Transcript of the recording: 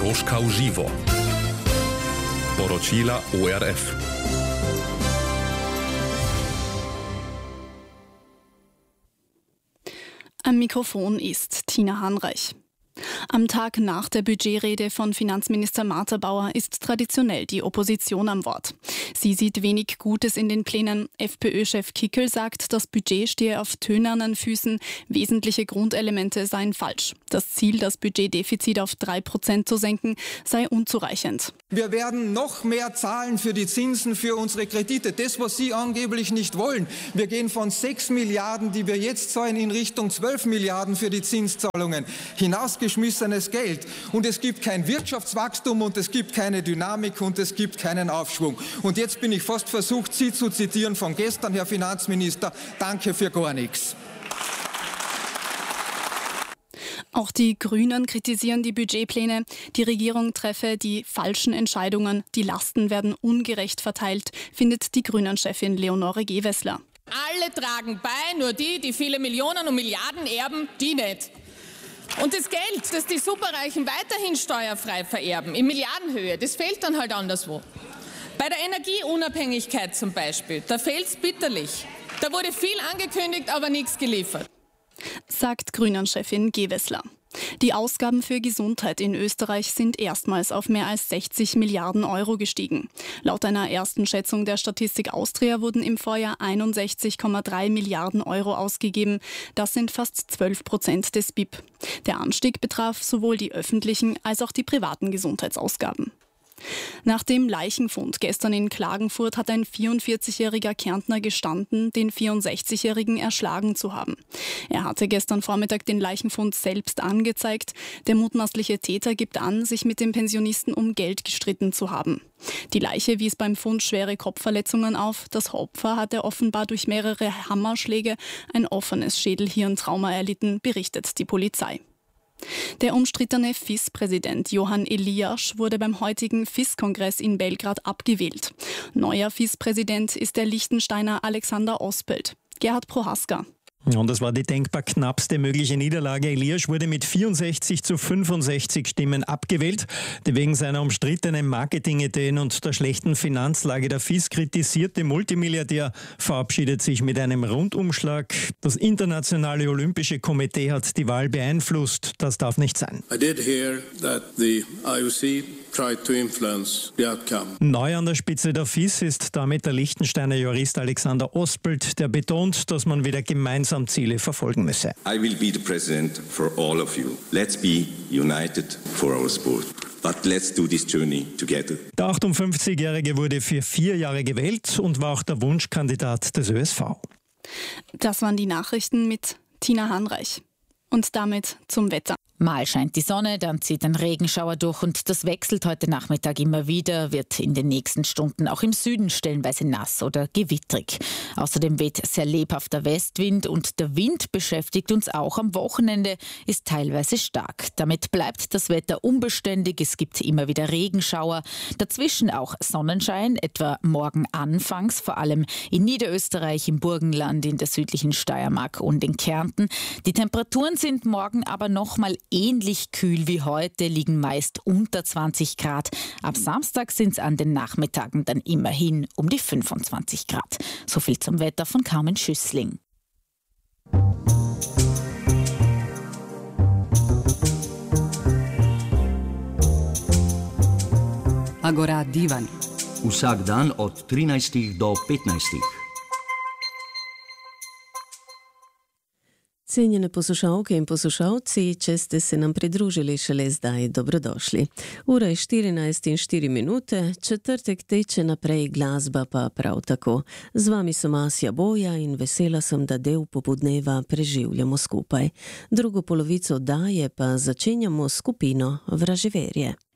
Koroška v živo. Poročila ORF. Am Mikrofon ist Tina Hanreich. Am Tag nach der Budgetrede von Finanzminister Martha Bauer ist traditionell die Opposition am Wort. Sie sieht wenig Gutes in den Plänen. FPÖ-Chef Kickl sagt, das Budget stehe auf tönernen Füßen, wesentliche Grundelemente seien falsch. Das Ziel, das Budgetdefizit auf 3% zu senken, sei unzureichend. Wir werden noch mehr zahlen für die Zinsen für unsere Kredite, das, was Sie angeblich nicht wollen. Wir gehen von 6 Milliarden, die wir jetzt zahlen, in Richtung 12 Milliarden für die Zinszahlungen. Hinausgeschmissenes Geld. Und es gibt kein Wirtschaftswachstum und es gibt keine Dynamik und es gibt keinen Aufschwung. Und jetzt bin ich fast versucht, Sie zu zitieren von gestern, Herr Finanzminister, danke für gar nichts. Auch die Grünen kritisieren die Budgetpläne. Die Regierung treffe die falschen Entscheidungen. Die Lasten werden ungerecht verteilt, findet die Grünen-Chefin Leonore Gewessler. Alle tragen bei, nur die viele Millionen und Milliarden erben, die nicht. Und das Geld, das die Superreichen weiterhin steuerfrei vererben, in Milliardenhöhe, das fehlt dann halt anderswo. Bei der Energieunabhängigkeit zum Beispiel, da fehlt es bitterlich. Da wurde viel angekündigt, aber nichts geliefert. Sagt Grünen-Chefin Gewessler. Die Ausgaben für Gesundheit in Österreich sind erstmals auf mehr als 60 Milliarden Euro gestiegen. Laut einer ersten Schätzung der Statistik Austria wurden im Vorjahr 61,3 Milliarden Euro ausgegeben. Das sind fast 12% des BIP. Der Anstieg betraf sowohl die öffentlichen als auch die privaten Gesundheitsausgaben. Nach dem Leichenfund gestern in Klagenfurt hat ein 44-jähriger Kärntner gestanden, den 64-jährigen erschlagen zu haben. Er hatte gestern Vormittag den Leichenfund selbst angezeigt. Der mutmaßliche Täter gibt an, sich mit dem Pensionisten um Geld gestritten zu haben. Die Leiche wies beim Fund schwere Kopfverletzungen auf. Das Opfer hatte offenbar durch mehrere Hammerschläge ein offenes Schädelhirntrauma erlitten, berichtet die Polizei. Der umstrittene FIS-Präsident Johann Eliasch wurde beim heutigen FIS-Kongress in Belgrad abgewählt. Neuer FIS-Präsident ist der Liechtensteiner Alexander Ospelt. Gerhard Prohaska. Und das war die denkbar knappste mögliche Niederlage. Eliasch wurde mit 64 zu 65 Stimmen abgewählt. Der wegen seiner umstrittenen Marketingideen und der schlechten Finanzlage der FIS kritisierte Multimilliardär verabschiedet sich mit einem Rundumschlag. Das Internationale Olympische Komitee hat die Wahl beeinflusst. Das darf nicht sein. I did hear that the IOC tried to influence the outcome. Neu an der Spitze der FIS ist damit der Liechtensteiner Jurist Alexander Ospelt, der betont, dass man wieder gemeinsam Ziele verfolgen müsse. I will be the president for all of you. Let's be united for our sport. But let's do this journey together. Der 58-Jährige wurde für 4 Jahre gewählt und war auch der Wunschkandidat des ÖSV. Das waren die Nachrichten mit Tina Hanreich. Und damit zum Wetter. Mal scheint die Sonne, dann zieht ein Regenschauer durch und das wechselt heute Nachmittag immer wieder, wird in den nächsten Stunden auch im Süden stellenweise nass oder gewittrig. Außerdem weht sehr lebhafter Westwind und der Wind beschäftigt uns auch am Wochenende, ist teilweise stark. Damit bleibt das Wetter unbeständig, es gibt immer wieder Regenschauer, dazwischen auch Sonnenschein, etwa morgen anfangs, vor allem in Niederösterreich, im Burgenland, in der südlichen Steiermark und in Kärnten. Die Temperaturen sind morgen aber nochmal ähnlich kühl wie heute, liegen meist unter 20 Grad. Ab Samstag sind es an den Nachmittagen dann immerhin um die 25 Grad. So viel zum Wetter von Carmen Schüssling. Agora Divan. Vsak dan od 13 do 15. Cenjene poslušalke in poslušalci, če ste se nam pridružili šele zdaj, dobrodošli. Ura je 14:04, četrtek teče naprej, glasba pa prav tako. Z vami sem Asja Boja in vesela sem, da del popodneva preživljamo skupaj. Drugo polovico oddaje pa začenjamo s skupino Vraževerje.